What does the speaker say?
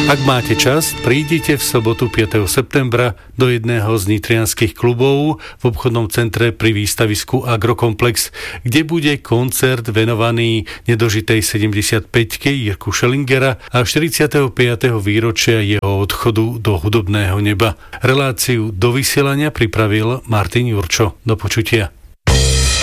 Ak máte čas, prídite v sobotu 5. septembra do jedného z nitrianskych klubov v obchodnom centre pri výstavisku Agrokomplex, kde bude koncert venovaný nedožitej 75-ke Jirku Schellingera a 45. výročia jeho odchodu do hudobného neba. Reláciu do vysielania pripravil Martin Jurčo. Do počutia.